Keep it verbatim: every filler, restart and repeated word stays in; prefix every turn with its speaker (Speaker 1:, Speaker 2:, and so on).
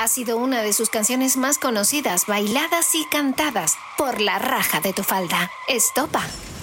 Speaker 1: Ha sido una de sus canciones más conocidas, bailadas y cantadas por la raja de tu falda. Estopa.